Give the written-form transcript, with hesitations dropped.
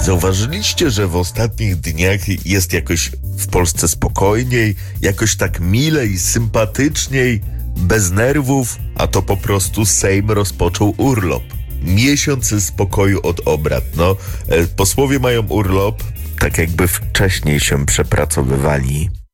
Zauważyliście, że w ostatnich dniach jest jakoś w Polsce spokojniej, jakoś tak milej, sympatyczniej, bez nerwów, a to po prostu Sejm rozpoczął urlop. Miesiąc spokoju od obrad. Posłowie mają urlop, tak jakby wcześniej się przepracowywali.